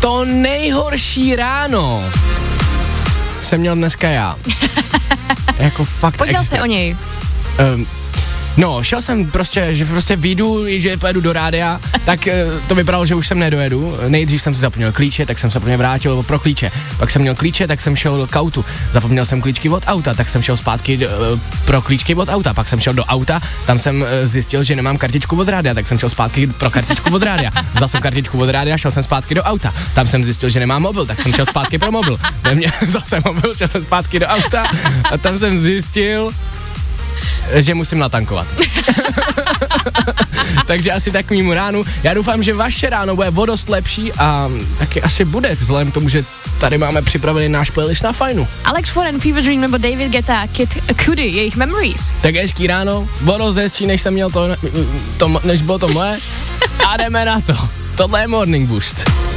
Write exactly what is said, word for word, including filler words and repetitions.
To nejhorší ráno jsem měl dneska já. Jako fakt Poděl extra. se o něj. Um, no, šel jsem prostě, že prostě vyjdu, že pojedu do rádia, tak to vypadalo, že už sem nedojedu. Nejdřív jsem si zapomněl klíče, tak jsem se pro ně vrátil pro klíče. Pak jsem měl klíče, tak jsem šel k autu. Zapomněl jsem klíčky od auta, tak jsem šel zpátky do, pro klíčky od auta. Pak jsem šel do auta, tam jsem zjistil, že nemám kartičku od rádia, tak jsem šel zpátky pro kartičku od rádia. Vzal jsem kartičku od rádia, šel jsem zpátky do auta. Tam jsem zjistil, že nemám mobil, tak jsem šel zpátky pro mobil. Neměl zase mobil, šel jsem zpátky do auta a tam jsem zjistil, že musím natankovat. Takže asi takovýmu ránu. Já doufám, že vaše ráno bude o dost lepší a taky asi bude, vzhledem k tomu, že tady máme připravený náš playlist na fajnu. Alex Foreign, Fever Dream nebo David Guetta, Kid Cudi, jejich Memories. Tak hezký ráno, o dost hezčí, než jsem měl to, to než bylo to moje. A jdeme na to. Tohle je Morning Boost.